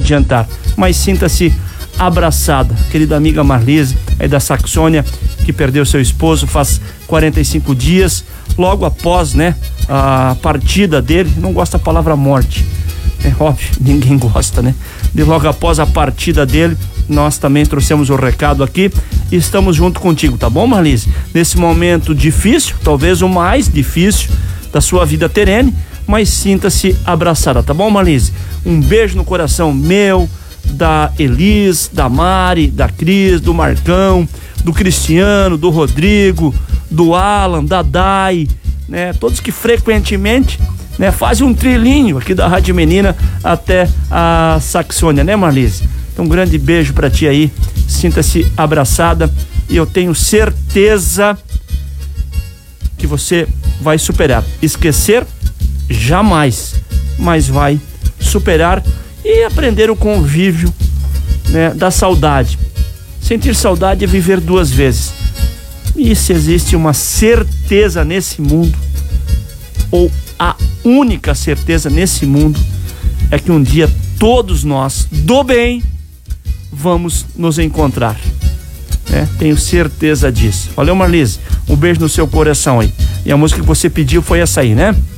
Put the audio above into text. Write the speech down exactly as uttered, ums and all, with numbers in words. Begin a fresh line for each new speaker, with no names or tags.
adiantar. Mas sinta-se abraçada, querida amiga Marlise, aí da Saxônia, que perdeu seu esposo faz quarenta e cinco dias, logo após, né, a partida dele. Não gosto da palavra morte, é óbvio, ninguém gosta, né? De logo após a partida dele, nós também trouxemos o recado aqui e estamos junto contigo, tá bom, Marlise? Nesse momento difícil, talvez o mais difícil da sua vida terrene, mas sinta-se abraçada, tá bom, Marlise? Um beijo no coração meu, da Elis, da Mari, da Cris, do Marcão, do Cristiano, do Rodrigo, do Alan, da Dai, né? Todos que frequentemente, né, fazem um trilhinho aqui da Rádio Menina até a Saxônia, né, Marlise? Então um grande beijo pra ti aí, sinta-se abraçada e eu tenho certeza que você vai superar. Esquecer, jamais, mas vai superar e aprender o convívio, né, da saudade. Sentir saudade é viver duas vezes. E se existe uma certeza nesse mundo, ou a única certeza nesse mundo, é que um dia todos nós, do bem, vamos nos encontrar. É, tenho certeza disso. Valeu, Marlise. Um beijo no seu coração aí. E a música que você pediu foi essa aí, né?